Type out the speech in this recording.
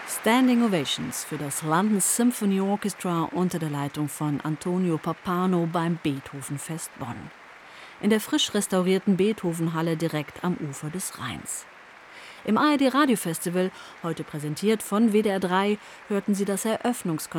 Standing Ovations für das London Symphony Orchestra unter der Leitung von Antonio Pappano beim Beethovenfest Bonn. In der frisch restaurierten Beethovenhalle direkt am Ufer des Rheins. Im ARD Radiofestival, heute präsentiert von WDR 3, hörten Sie das Eröffnungskonzert